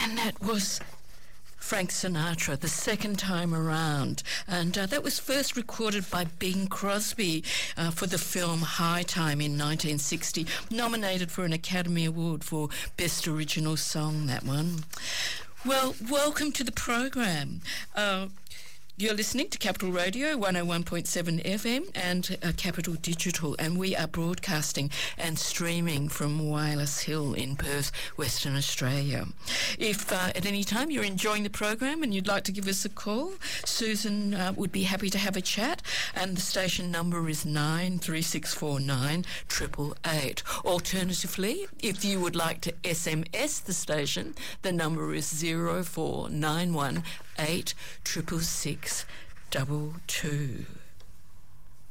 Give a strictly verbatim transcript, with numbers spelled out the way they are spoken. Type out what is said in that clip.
And that was Frank Sinatra, the second time around. And uh, that was first recorded by Bing Crosby uh, for the film High Time in nineteen sixty, nominated for an Academy Award for Best Original Song, that one. Well, welcome to the program. Uh, You're listening to Capital Radio one oh one point seven F M and uh, Capital Digital, and we are broadcasting and streaming from Wireless Hill in Perth, Western Australia. If uh, at any time you're enjoying the program and you'd like to give us a call, Susan uh, would be happy to have a chat, and the station number is nine three six four nine eight eight eight. Alternatively, if you would like to S M S the station, the number is zero four nine one eight six six six double two.